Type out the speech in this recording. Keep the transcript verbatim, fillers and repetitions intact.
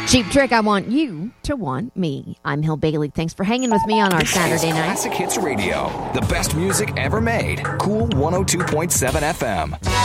Cheap Trick, I want you to want me. I'm Hill Bailey. Thanks for hanging with me on our This Saturday is night. Classic Hits Radio, the best music ever made. Cool one oh two point seven F M.